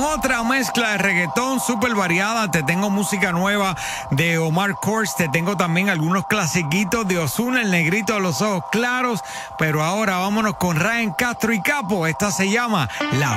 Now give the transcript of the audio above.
otra mezcla de reggaetón súper variada. Te tengo música nueva de Omar Courtz, te tengo también algunos clasiquitos de Ozuna, el negrito de los ojos claros. Pero ahora vámonos con Ryan Castro y Capo. Esta se llama La